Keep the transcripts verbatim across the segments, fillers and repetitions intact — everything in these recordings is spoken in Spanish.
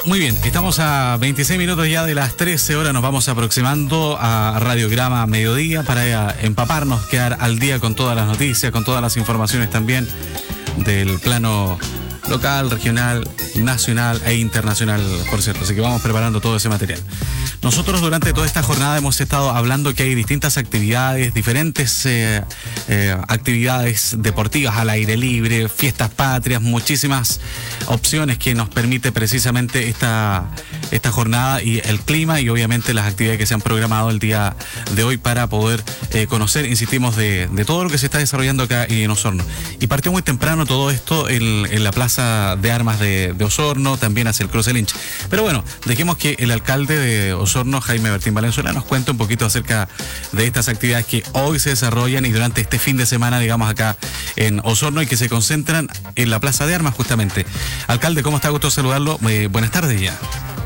Muy bien, estamos a veintiséis minutos ya de las trece horas, nos vamos aproximando a Radiograma Mediodía para empaparnos, quedar al día con todas las noticias, con todas las informaciones también del plano local, regional, nacional e internacional, por cierto. Así que vamos preparando todo ese material. Nosotros durante toda esta jornada hemos estado hablando que hay distintas actividades, diferentes eh, eh, actividades deportivas al aire libre, fiestas patrias, muchísimas opciones que nos permite precisamente esta, esta jornada y el clima y obviamente las actividades que se han programado el día de hoy para poder eh, conocer, insistimos, de, de todo lo que se está desarrollando acá en Osorno. Y partió muy temprano todo esto en, en la Plaza de Armas de, de Osorno, también hacia el Cruce Lynch. Pero bueno, dejemos que el alcalde de Osorno, Jaime Bertín Valenzuela, nos cuente un poquito acerca de estas actividades que hoy se desarrollan y durante este fin de semana, digamos, acá en Osorno y que se concentran en la Plaza de Armas justamente. Alcalde, ¿cómo está? Gusto saludarlo. Eh, buenas tardes ya.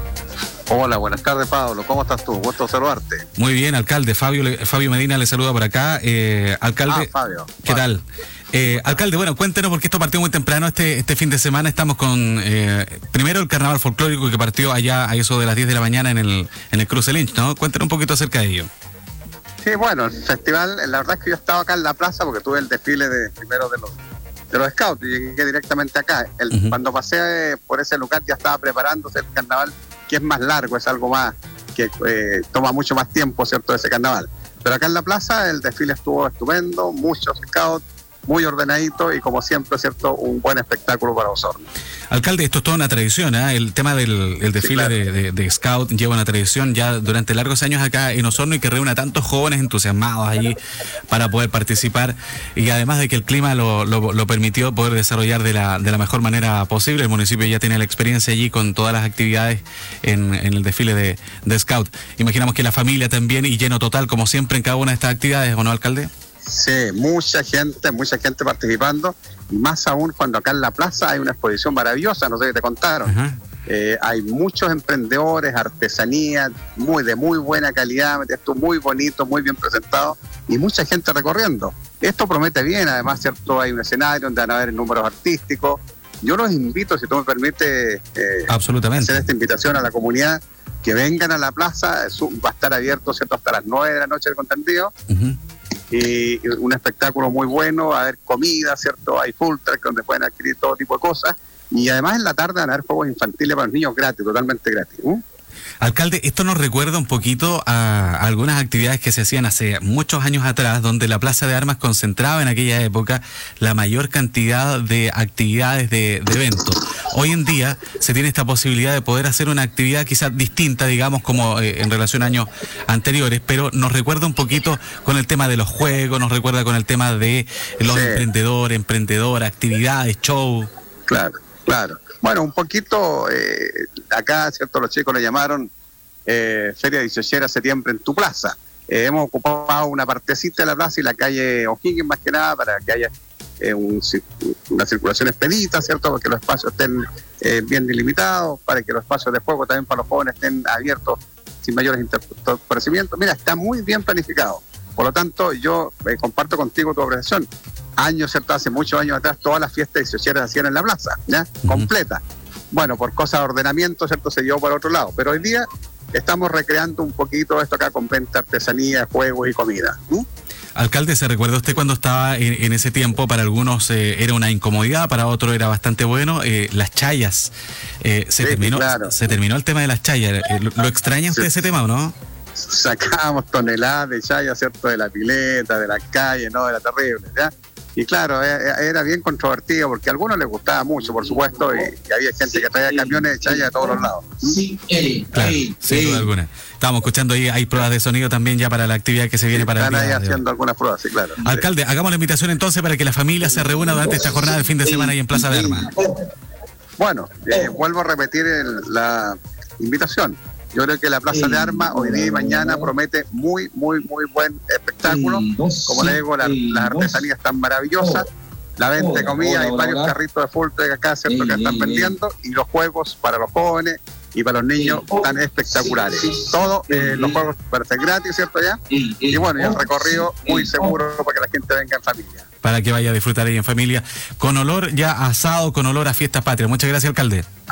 Hola, buenas tardes, Pablo. ¿Cómo estás tú? Gusto saludarte. Muy bien, alcalde. Fabio, Fabio Medina le saluda por acá. Eh, alcalde, ah, Fabio. ¿Qué Fabio. tal? Eh, alcalde, bueno, cuéntenos porque esto partió muy temprano este este fin de semana. Estamos con, eh, primero, el carnaval folclórico que partió allá a eso de las diez de la mañana en el en el Cruce Lynch, ¿no? Cuéntenos un poquito acerca de ello. Sí, bueno, el festival, la verdad es que yo estaba acá en la plaza porque tuve el desfile de primero de los de los scouts y llegué directamente acá. El, uh-huh. Cuando pasé por ese lugar ya estaba preparándose el carnaval, que es más largo, es algo más que eh, toma mucho más tiempo, ¿cierto?, ese carnaval. Pero acá en la plaza el desfile estuvo estupendo, muchos scouts, muy ordenadito y como siempre, ¿cierto?, un buen espectáculo para Osorno. Alcalde, esto es toda una tradición, ¿eh? El tema del el desfile sí, claro. de, de, de Scout lleva una tradición ya durante largos años acá en Osorno y que reúne a tantos jóvenes entusiasmados allí para poder participar y además de que el clima lo, lo, lo permitió poder desarrollar de la, de la mejor manera posible. El municipio ya tiene la experiencia allí con todas las actividades en, en el desfile de, de Scout. Imaginamos que la familia también y lleno total como siempre en cada una de estas actividades, ¿o no, alcalde? Sí, mucha gente, mucha gente participando, y más aún cuando acá en la plaza hay una exposición maravillosa, no sé qué te contaron. Uh-huh. Eh, hay muchos emprendedores, artesanías, muy de muy buena calidad, esto muy bonito, muy bien presentado, y mucha gente recorriendo. Esto promete bien, además, ¿cierto? Hay un escenario donde van a haber números artísticos. Yo los invito, si tú me permites, eh, Absolutamente. hacer esta invitación a la comunidad, que vengan a la plaza, va a estar abierto, ¿cierto?, hasta las nueve de la noche del contendido. Uh-huh. Y un espectáculo muy bueno, va a haber comida, ¿cierto? Hay full track donde pueden adquirir todo tipo de cosas y además en la tarde van a haber juegos infantiles para los niños gratis, totalmente gratis. ¿eh? Alcalde, esto nos recuerda un poquito a algunas actividades que se hacían hace muchos años atrás, donde la Plaza de Armas concentraba en aquella época la mayor cantidad de actividades de, de eventos. Hoy en día se tiene esta posibilidad de poder hacer una actividad quizás distinta, digamos, como eh, en relación a años anteriores, pero nos recuerda un poquito con el tema de los juegos, nos recuerda con el tema de los sí. emprendedores, emprendedoras, actividades, show. Claro, claro. Bueno, un poquito, eh, acá, ¿cierto? Los chicos le llamaron eh, Feria dieciochera Septiembre en tu plaza. Eh, hemos ocupado una partecita de la plaza y la calle O'Higgins más que nada para que haya eh, un, una circulación expedita, ¿cierto? Para que los espacios estén eh, bien delimitados, para que los espacios de juego también para los jóvenes estén abiertos sin mayores interparecimientos. Mira, está muy bien planificado. Por lo tanto, yo eh, comparto contigo tu apreciación. Años, ¿cierto? Hace muchos años atrás todas las fiestas dieciocheras se hacían en la plaza, ¿ya? Uh-huh. Completa. Bueno, por cosas de ordenamiento, ¿cierto? Se llevó para otro lado. Pero hoy día estamos recreando un poquito esto acá con venta, artesanía, juegos y comida. ¿Mm? Alcalde, ¿se recuerda usted cuando estaba en, en ese tiempo? Para algunos eh, era una incomodidad, para otros era bastante bueno. Eh, las chayas. Eh, se, sí, terminó, claro. se terminó el tema de las chayas. Eh, ¿Lo, lo extraña usted sí. ese tema o no? Sacábamos toneladas de chayas, ¿cierto? De la pileta, de las calles, ¿no? Era terrible, ¿ya? Y claro, era bien controvertido porque a algunos les gustaba mucho, por supuesto, y, y había gente que traía camiones de chaya de todos los lados. Sí, claro, sin duda alguna. Estábamos escuchando ahí, hay pruebas de sonido también ya para la actividad que se viene sí, para el día. Están ahí haciendo algunas pruebas, sí, claro. Alcalde, hagamos la invitación entonces para que la familia se reúna durante esta jornada de fin de semana ahí en Plaza de Armas. Bueno, eh, vuelvo a repetir el, la invitación. Yo creo que la Plaza de Armas hoy día y mañana promete muy, muy, muy buen espectáculo. Como le digo, la, las artesanías están maravillosas. La venta de comida, hay varios carritos de full track acá, ¿cierto?, que están vendiendo. Y los juegos para los jóvenes y para los niños están espectaculares. Todos eh, los juegos para ser gratis, ¿cierto? Ya. Y bueno, y el recorrido muy seguro para que la gente venga en familia. Para que vaya a disfrutar ahí en familia, con olor ya asado, con olor a fiesta patria. Muchas gracias, alcalde.